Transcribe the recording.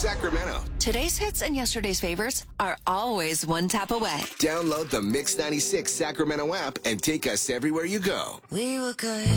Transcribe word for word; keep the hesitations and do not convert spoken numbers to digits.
Sacramento. Today's hits and yesterday's favorites are always one tap away. Download the Mix ninety-six Sacramento app and take us everywhere you go. We were good.